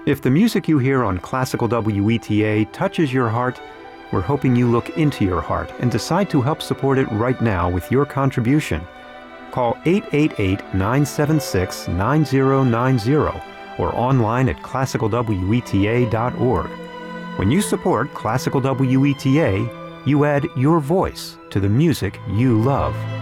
If the music you hear on Classical WETA touches your heart, we're hoping you look into your heart and decide to help support it right now with your contribution. Call 888-976-9090 or online at classicalweta.org. When you support Classical WETA, you add your voice to the music you love.